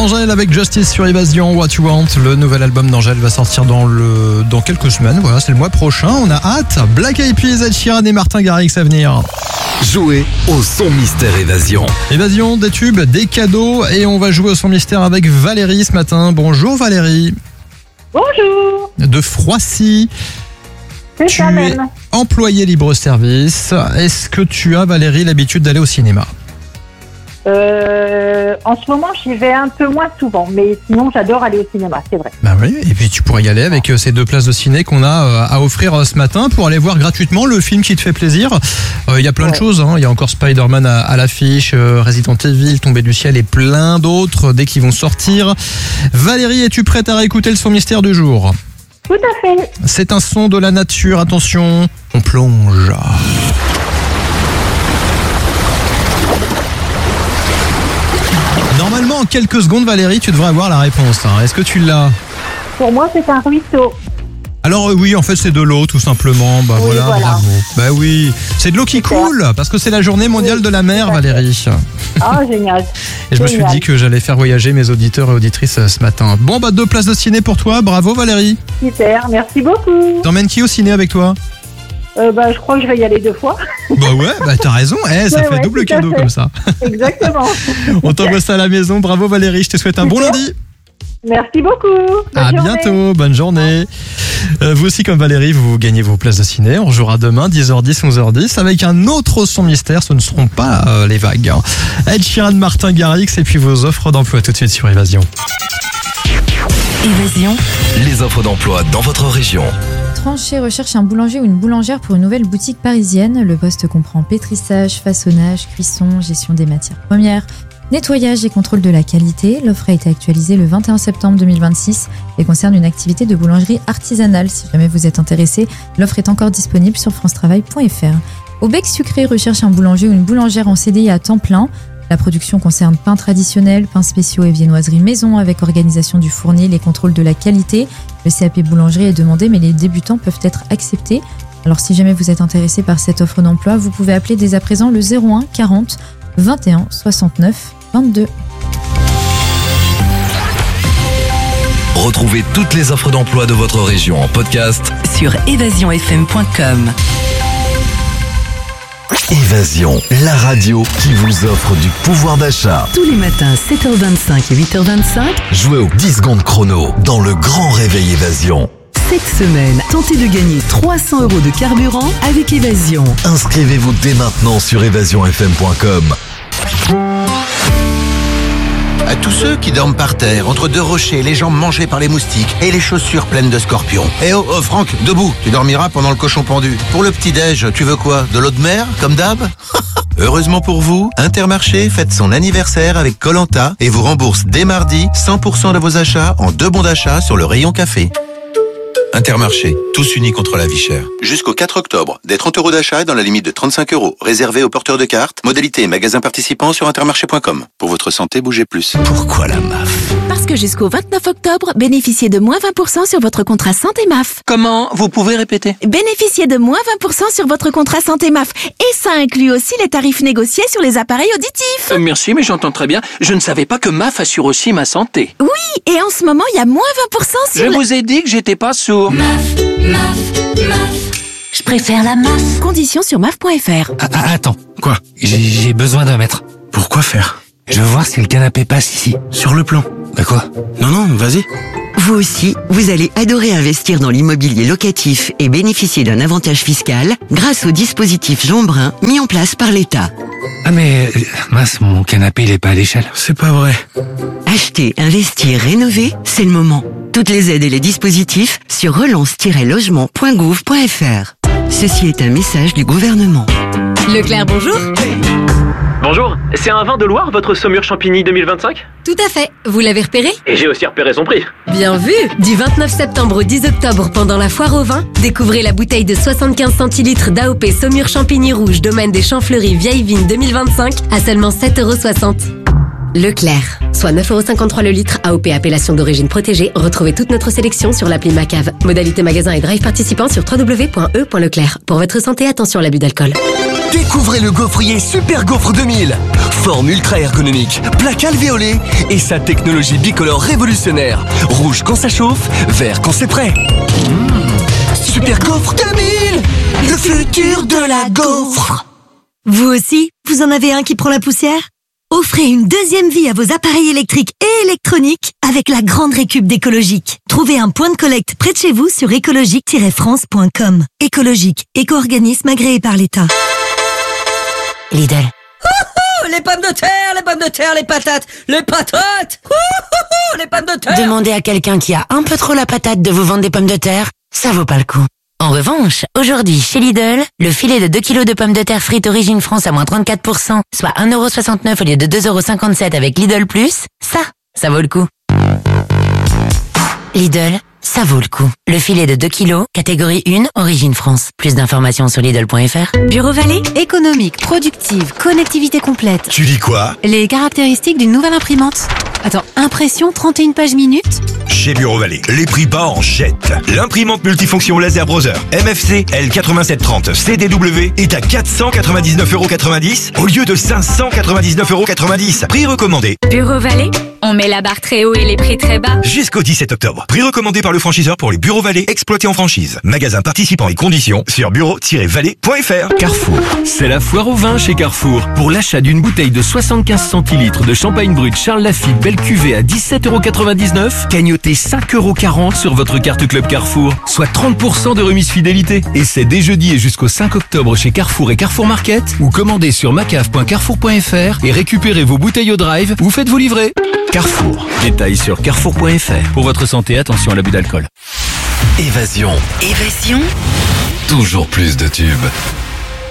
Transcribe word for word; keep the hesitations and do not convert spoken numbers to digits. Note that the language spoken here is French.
Angèle avec Justice sur Évasion, What You Want. Le nouvel album d'Angèle va sortir dans, le, dans quelques semaines. Voilà, c'est le mois prochain. On a hâte. Black Eyed Peas, Ed Sheeran et Martin Garrix à venir. Jouer au son mystère Évasion. Évasion, des tubes, des cadeaux. Et on va jouer au son mystère avec Valérie ce matin. Bonjour Valérie. Bonjour. De Froissy. C'est Tu ça es même. employée libre-service. Est-ce que tu as, Valérie, l'habitude d'aller au cinéma ? Euh, en ce moment, j'y vais un peu moins souvent, mais sinon, j'adore aller au cinéma, c'est vrai. Bah oui, et puis tu pourrais y aller avec ces deux places de ciné qu'on a à offrir ce matin pour aller voir gratuitement le film qui te fait plaisir. Il euh, y a plein ouais. de choses, hein. Il y a encore Spider-Man à, à l'affiche, euh, Resident Evil, Tombé du ciel et plein d'autres dès qu'ils vont sortir. Valérie, es-tu prête à réécouter le son mystère du jour ? Tout à fait. C'est un son de la nature, attention, on plonge. Normalement, en quelques secondes, Valérie, tu devrais avoir la réponse. Hein. Est-ce que tu l'as ? Pour moi, c'est un ruisseau. Alors euh, oui, en fait, c'est de l'eau, tout simplement. Bah oui, voilà, voilà, bravo. Bah oui, c'est de l'eau qui Super. coule, parce que c'est la journée mondiale oui, de la mer, Valérie. Ah, génial. Et je me génial. suis dit que j'allais faire voyager mes auditeurs et auditrices ce matin. Bon, bah deux places de ciné pour toi. Bravo, Valérie. Super, merci beaucoup. T'emmènes qui au ciné avec toi ? Euh, bah, je crois que je vais y aller deux fois. Bah ouais, bah t'as raison. Eh, ça Ouais, fait ouais, double tout à cadeau fait. comme ça. Exactement. On t'envoie ça à la maison. Bravo, Valérie. Je te souhaite un bon Super. lundi. Merci beaucoup. Bonne À journée. bientôt, bonne journée. Euh, vous aussi, comme Valérie, vous gagnez vos places de ciné. On jouera demain, dix heures dix, onze heures dix, avec un autre son mystère. Ce ne seront pas euh, les vagues. Hein. Ed Sheeran, Martin Garrix, et puis vos offres d'emploi tout de suite sur Évasion. Évasion. Les offres d'emploi dans votre région. Tranché recherche un boulanger ou une boulangère pour une nouvelle boutique parisienne. Le poste comprend pétrissage, façonnage, cuisson, gestion des matières premières, nettoyage et contrôle de la qualité. L'offre a été actualisée le vingt et un septembre deux mille vingt-six et concerne une activité de boulangerie artisanale. Si jamais vous êtes intéressé, l'offre est encore disponible sur france travail point f r. Au Bec Sucré recherche un boulanger ou une boulangère en C D I à temps plein. La production concerne pains traditionnels, pains spéciaux et viennoiseries maison avec organisation du fournil et contrôle de la qualité. Le C A P boulangerie est demandé, mais les débutants peuvent être acceptés. Alors si jamais vous êtes intéressé par cette offre d'emploi, vous pouvez appeler dès à présent le zéro un quarante vingt et un soixante-neuf vingt-deux. Retrouvez toutes les offres d'emploi de votre région en podcast sur évasion f m point com. Évasion, la radio qui vous offre du pouvoir d'achat. Tous les matins, sept heures vingt-cinq et huit heures vingt-cinq. Jouez au dix secondes chrono dans le grand réveil Évasion. Cette semaine, tentez de gagner trois cents euros de carburant avec Évasion. Inscrivez-vous dès maintenant sur évasion f m point com. À tous ceux qui dorment par terre, entre deux rochers, les jambes mangées par les moustiques et les chaussures pleines de scorpions. Eh oh, oh Franck, debout, tu dormiras pendant le cochon pendu. Pour le petit-déj, tu veux quoi ? De l'eau de mer, comme d'hab ? Heureusement pour vous, Intermarché fête son anniversaire avec Koh-Lanta et vous rembourse dès mardi cent pour cent de vos achats en deux bons d'achat sur le rayon café. Intermarché, tous unis contre la vie chère. Jusqu'au quatre octobre, des trente euros d'achat dans la limite de trente-cinq euros, réservés aux porteurs de cartes. Modalité et magasins participants sur intermarché point com. Pour votre santé, bougez plus. Pourquoi la M A F ? Parce que jusqu'au vingt-neuf octobre, bénéficiez de moins vingt pour cent sur votre contrat santé M A F. Comment ? Vous pouvez répéter ? Bénéficiez de moins vingt pour cent sur votre contrat santé M A F. Et ça inclut aussi les tarifs négociés sur les appareils auditifs. Euh, merci, mais j'entends très bien. Je ne savais pas que M A F assure aussi ma santé. Oui, et en ce moment, il y a moins vingt pour cent sur... Je le... vous ai dit que j'étais pas sourd. M A F, M A F, M A F. Je préfère la M A F. Conditions sur M A F point f r. Ah, ah, attends, quoi ? J'ai, j'ai besoin d'un mètre. Pourquoi faire ? Je veux voir si le canapé passe ici. Sur le plan. Bah quoi ? Non, non, vas-y. Vous aussi, vous allez adorer investir dans l'immobilier locatif et bénéficier d'un avantage fiscal grâce au dispositif Jeanbrun mis en place par l'État. Ah mais, euh, mince, mon canapé il est pas à l'échelle. C'est pas vrai. Acheter, investir, rénover, c'est le moment. Toutes les aides et les dispositifs sur relance tiret logement point gouv point f r. Ceci est un message du gouvernement. Leclerc, bonjour. Bonjour, c'est un vin de Loire, votre Saumur Champigny deux mille vingt-cinq ? Tout à fait, vous l'avez repéré ? Et j'ai aussi repéré son prix. Bien vu. Du vingt-neuf septembre au dix octobre, pendant la foire au vin, découvrez la bouteille de soixante-quinze centilitres d'A O P Saumur Champigny Rouge, domaine des Champs-Fleuris, Vieille Vigne deux mille vingt-cinq, à seulement sept euros soixante. Leclerc, soit neuf euros cinquante-trois le litre, A O P appellation d'origine protégée. Retrouvez toute notre sélection sur l'appli Macave. Modalité magasin et drive participant sur w w w point e point leclerc. Pour votre santé, attention à l'abus d'alcool. Découvrez le gaufrier Super Gaufre deux mille. Forme ultra ergonomique, plaque alvéolée et sa technologie bicolore révolutionnaire. Rouge quand ça chauffe, vert quand c'est prêt. Mmh. Super Gaufre deux mille, le futur de la gaufre. Vous aussi, vous en avez un qui prend la poussière ? Offrez une deuxième vie à vos appareils électriques et électroniques avec la grande récup d'Écologique. Trouvez un point de collecte près de chez vous sur écologique tiret france point com. Écologique, éco-organisme agréé par l'État. Lidl. Ouhou, les pommes de terre, les pommes de terre, les patates, les patates. Ouhou, les pommes de terre. Demandez à quelqu'un qui a un peu trop la patate de vous vendre des pommes de terre, ça vaut pas le coup. En revanche, aujourd'hui, chez Lidl, le filet de deux kilos de pommes de terre frites Origine France à moins trente-quatre pour cent, soit un euro soixante-neuf au lieu de deux euros cinquante-sept avec Lidl Plus, ça, ça vaut le coup. Lidl, ça vaut le coup. Le filet de deux kilos, catégorie un, Origine France. Plus d'informations sur Lidl point F R. Bureau Vallée, économique, productive, connectivité complète. Tu dis quoi? Les caractéristiques d'une nouvelle imprimante. Attends, impression trente et une pages minutes? Chez Bureau Vallée, les prix bas en jette. L'imprimante multifonction laser browser M F C L quatre-vingt-sept trente C D W est à quatre cent quatre-vingt-dix-neuf euros quatre-vingt-dix au lieu de cinq cent quatre-vingt-dix-neuf euros quatre-vingt-dix. Prix recommandé. Bureau Vallée, on met la barre très haut et les prix très bas. Jusqu'au dix-sept octobre. Prix recommandé par le franchiseur pour les Bureaux Vallée exploités en franchise. Magasin participant et conditions sur bureau tiret vallée point F R. Carrefour. C'est la foire au vin chez Carrefour. Pour l'achat d'une bouteille de soixante-quinze centilitres de champagne brut Charles Lafite belle cuvée à dix-sept euros quatre-vingt-dix-neuf, cagnotez cinq euros quarante sur votre carte Club Carrefour, soit trente pour cent de remise fidélité. Et c'est dès jeudi et jusqu'au cinq octobre chez Carrefour et Carrefour Market, ou commandez sur macaf point carrefour point F R et récupérez vos bouteilles au drive ou faites-vous livrer. Carrefour. Détails sur carrefour point F R. Pour votre santé, attention à l'abus d'alcool. Évasion. Évasion. Toujours plus de tubes.